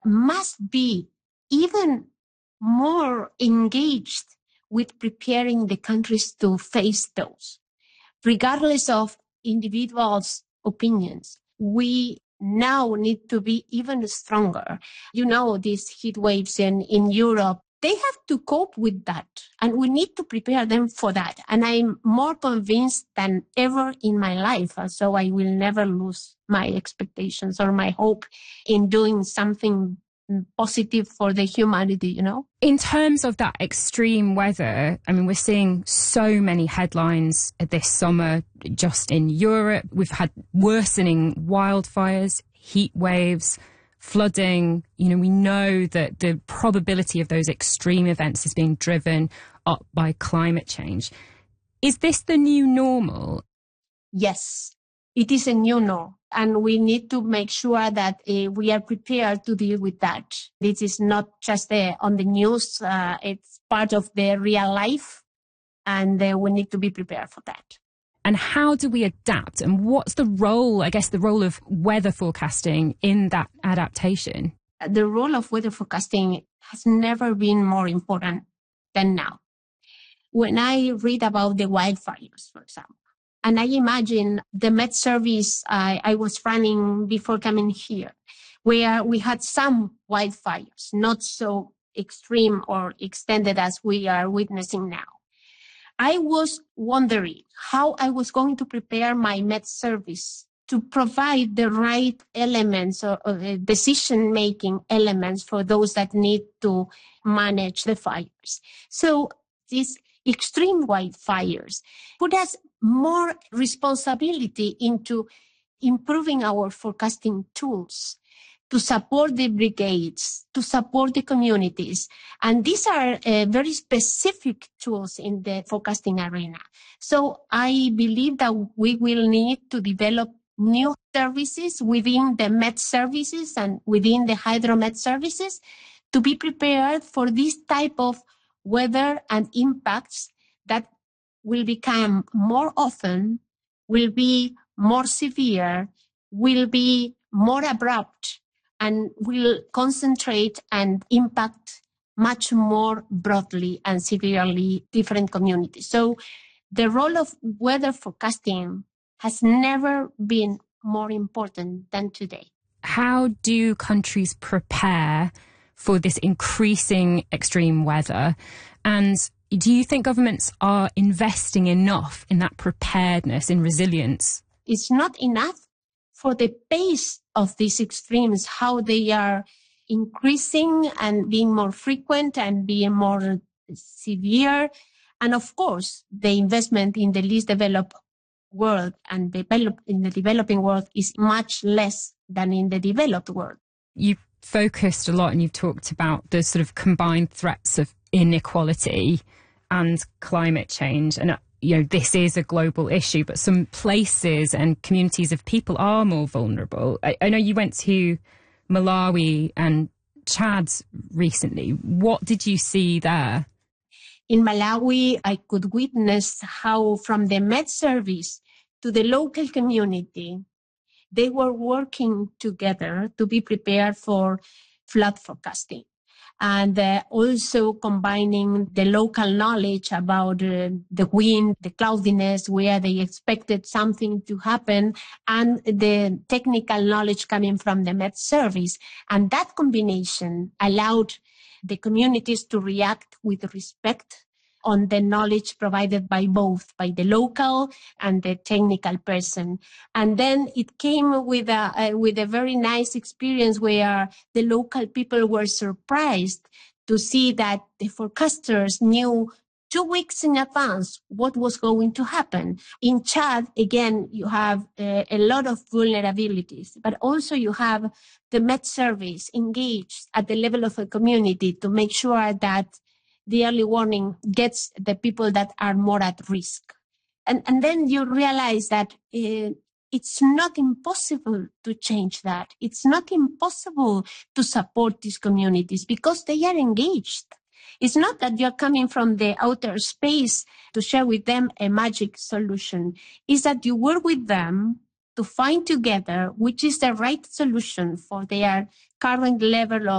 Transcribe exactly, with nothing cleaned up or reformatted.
must be even more engaged with preparing the countries to face those. Regardless of individuals' opinions, we now need to be even stronger. You know, these heat waves in, in Europe, they have to cope with that, and we need to prepare them for that. And I'm more convinced than ever in my life, so I will never lose my expectations or my hope in doing something positive for the humanity, you know? In terms of that extreme weather, I mean, we're seeing so many headlines this summer just in Europe. We've had worsening wildfires, heat waves, flooding. You know, we know that the probability of those extreme events is being driven up by climate change. Is this the new normal? Yes, it is a new norm. And we need to make sure that uh, we are prepared to deal with that. This is not just uh, on the news. Uh, it's part of the real life. And uh, we need to be prepared for that. And how do we adapt? And what's the role, I guess, the role of weather forecasting in that adaptation? The role of weather forecasting has never been more important than now. When I read about the wildfires, for example, and I imagine the Met Service I, I was running before coming here, where we had some wildfires, not so extreme or extended as we are witnessing now. I was wondering how I was going to prepare my Met Service to provide the right elements or, or decision-making elements for those that need to manage the fires. So these extreme wildfires put us more responsibility into improving our forecasting tools to support the brigades, to support the communities. And these are uh, very specific tools in the forecasting arena. So I believe that we will need to develop new services within the Met services and within the Hydromet services to be prepared for this type of weather and impacts that will become more often, will be more severe, will be more abrupt, and will concentrate and impact much more broadly and severely different communities. So the role of weather forecasting has never been more important than today. How do countries prepare for this increasing extreme weather? And do you think governments are investing enough in that preparedness, in resilience? It's not enough for the pace of these extremes, how they are increasing and being more frequent and being more severe. And of course, the investment in the least developed world and develop, in the developing world is much less than in the developed world. You've focused a lot and you've talked about the sort of combined threats of inequality and climate change. And, you know, this is a global issue, but some places and communities of people are more vulnerable. I, I know you went to Malawi and Chad recently. What did you see there? In Malawi, I could witness how from the Met Service to the local community, they were working together to be prepared for flood forecasting. And uh, also combining the local knowledge about uh, the wind, the cloudiness, where they expected something to happen, and the technical knowledge coming from the Met Service. And that combination allowed the communities to react with respect on the knowledge provided by both, by the local and the technical person. And then it came with a, uh, with a very nice experience where the local people were surprised to see that the forecasters knew two weeks in advance what was going to happen. In Chad, again, you have uh, a lot of vulnerabilities, but also you have the Met Service engaged at the level of a community to make sure that the early warning gets the people that are more at risk. And, and then you realize that uh, it's not impossible to change that. It's not impossible to support these communities because they are engaged. It's not that you're coming from the outer space to share with them a magic solution. It's that you work with them to find together which is the right solution for their current level of